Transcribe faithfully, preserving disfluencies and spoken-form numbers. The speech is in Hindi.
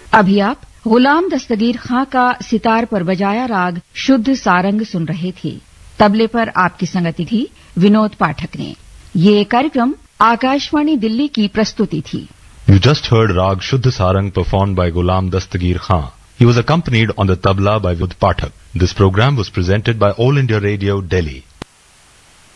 अभी आप गुलाम दस्तगीर खां का सितार पर बजाया राग शुद्ध सारंग सुन रहे थे। तबले पर आपकी संगति थी विनोद पाठक ने। ये कार्यक्रम आकाशवाणी दिल्ली की प्रस्तुति थी। You just heard Rag Shuddh Sarang performed by Ghulam Dastagir Khan. He was accompanied on the tabla by Vinod Pathak. This program was presented by All India Radio, Delhi.